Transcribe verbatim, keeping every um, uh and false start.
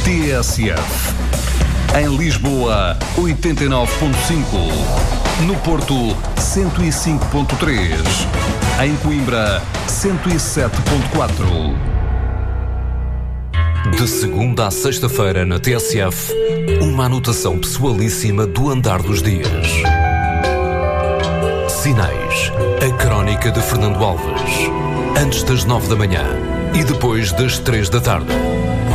T S F. Em Lisboa, oitenta e nove ponto cinco. No Porto, cento e cinco ponto três. Em Coimbra, cento e sete ponto quatro. De segunda à sexta-feira na T S F, uma anotação pessoalíssima do andar dos dias. Sinais, a crónica de Fernando Alves. Antes das nove da manhã e depois das três da tarde.